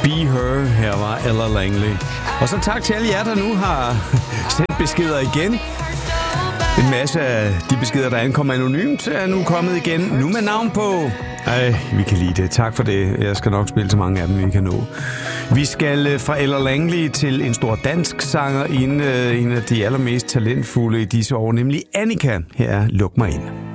Be Her, her var Ella Langley. Og så tak til alle jer, der nu har sendt beskeder igen. En masse af de beskeder, der ankommer anonymt, er nu kommet igen. Nu med navn på. Vi kan lide det. Tak for det. Jeg skal nok spille så mange af dem, vi kan nå. Vi skal fra Ella Langley til en stor dansk sanger, en af de allermest talentfulde i disse år, nemlig Annika. Her er Luk mig ind.